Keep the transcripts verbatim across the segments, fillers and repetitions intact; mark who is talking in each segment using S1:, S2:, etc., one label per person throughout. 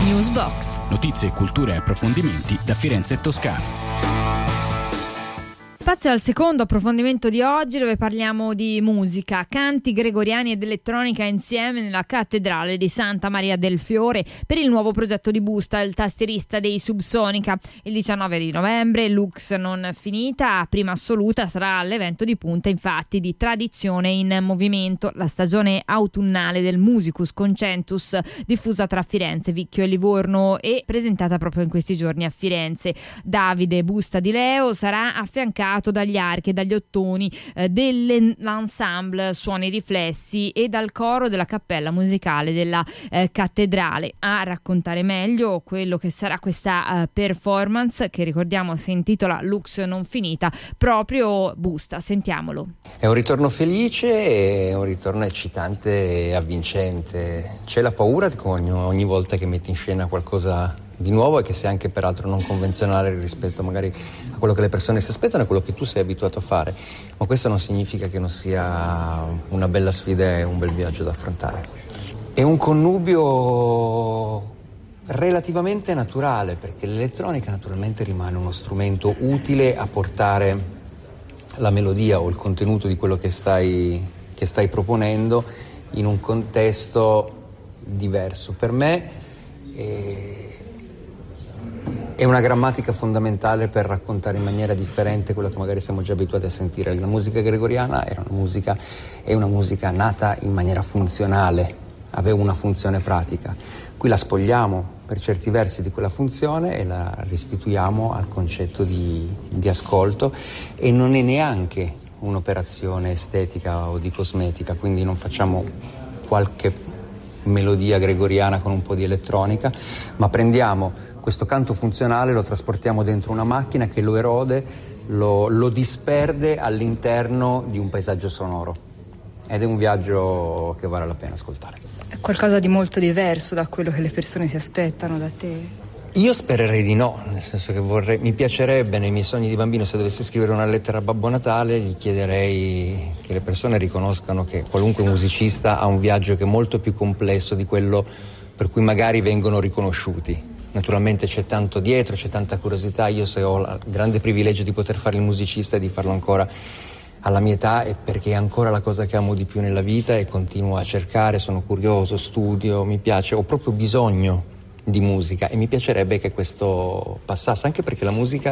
S1: Newsbox.
S2: Notizie, cultura e approfondimenti da Firenze e Toscana.
S1: Spazio al secondo approfondimento di oggi, dove parliamo di musica, canti gregoriani ed elettronica insieme nella cattedrale di Santa Maria del Fiore per il nuovo progetto di Busta, il tastierista dei Subsonica. Il diciannove di novembre, Lux non finita, prima assoluta, sarà l'evento di punta infatti di Tradizione in Movimento, la stagione autunnale del Musicus Concentus, diffusa tra Firenze, Vicchio e Livorno e presentata proprio in questi giorni a Firenze. Davide Busta di Leo sarà affiancato dagli archi e dagli ottoni eh, dell'ensemble Suoni Riflessi e dal coro della cappella musicale della eh, cattedrale. A raccontare meglio quello che sarà questa eh, performance, che ricordiamo si intitola Lux non finita, proprio Busta. Sentiamolo.
S3: È un ritorno felice, è un ritorno eccitante e avvincente. C'è la paura ogni, ogni volta che metti in scena qualcosa di nuovo, e che sia anche peraltro non convenzionale rispetto magari a quello che le persone si aspettano e quello che tu sei abituato a fare, ma questo non significa che non sia una bella sfida e un bel viaggio da affrontare. È un connubio relativamente naturale, perché l'elettronica naturalmente rimane uno strumento utile a portare la melodia o il contenuto di quello che stai, che stai proponendo in un contesto diverso. Per me è È una grammatica fondamentale per raccontare in maniera differente quello che magari siamo già abituati a sentire. La musica gregoriana era una musica, è una musica nata in maniera funzionale, aveva una funzione pratica. Qui la spogliamo per certi versi di quella funzione e la restituiamo al concetto di, di ascolto, e non è neanche un'operazione estetica o di cosmetica, quindi non facciamo qualche melodia gregoriana con un po' di elettronica, ma prendiamo questo canto funzionale, lo trasportiamo dentro una macchina che lo erode, lo, lo disperde all'interno di un paesaggio sonoro. Ed è un viaggio che vale la pena ascoltare.
S4: È qualcosa di molto diverso da quello che le persone si aspettano da te?
S3: Io spererei di no, nel senso che vorrei, mi piacerebbe nei miei sogni di bambino, se dovessi scrivere una lettera a Babbo Natale, gli chiederei che le persone riconoscano che qualunque musicista ha un viaggio che è molto più complesso di quello per cui magari vengono riconosciuti. Naturalmente c'è tanto dietro, c'è tanta curiosità. Io, se ho il grande privilegio di poter fare il musicista e di farlo ancora alla mia età, è perché è ancora la cosa che amo di più nella vita e continuo a cercare, sono curioso, studio, mi piace, ho proprio bisogno di musica e mi piacerebbe che questo passasse, anche perché la musica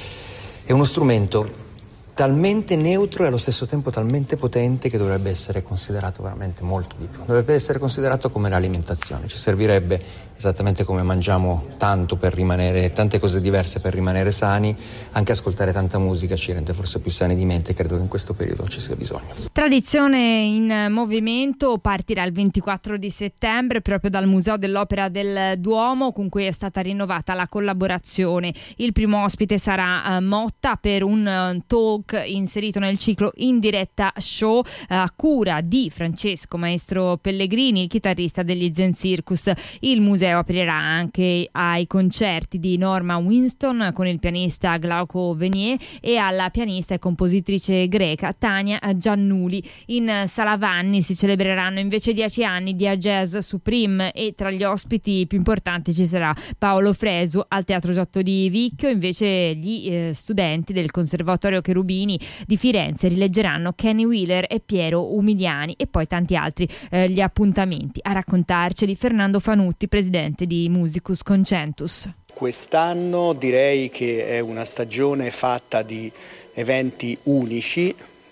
S3: è uno strumento talmente neutro e allo stesso tempo talmente potente che dovrebbe essere considerato veramente molto di più. Dovrebbe essere considerato come l'alimentazione. Ci servirebbe, esattamente come mangiamo tanto per rimanere, tante cose diverse per rimanere sani, anche ascoltare tanta musica ci rende forse più sani di mente. Credo che in questo periodo ci sia bisogno.
S1: Tradizione in Movimento partirà il ventiquattro di settembre proprio dal Museo dell'Opera del Duomo, con cui è stata rinnovata la collaborazione. Il primo ospite sarà uh, Motta per un uh, talk inserito nel ciclo In Diretta Show a cura di Francesco Maestro Pellegrini, il chitarrista degli Zen Circus. Il museo aprirà anche ai concerti di Norma Winston con il pianista Glauco Venier e alla pianista e compositrice greca Tania Giannuli. In Sala Vanni si celebreranno invece dieci anni di A Jazz Supreme e tra gli ospiti più importanti ci sarà Paolo Fresu. Al Teatro Giotto di Vicchio invece gli eh, studenti del Conservatorio Cherubini di Firenze rileggeranno Kenny Wheeler e Piero Umiliani, e poi tanti altri eh, gli appuntamenti. A raccontarceli Fernando Fanutti, presidente di Musicus Concentus.
S5: Quest'anno direi che è una stagione fatta di eventi unici,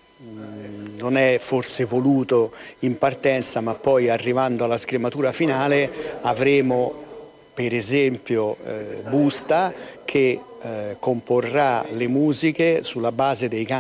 S5: non è forse voluto in partenza, ma poi arrivando alla scrematura finale avremo per esempio eh, Busta che eh, comporrà le musiche sulla base dei canti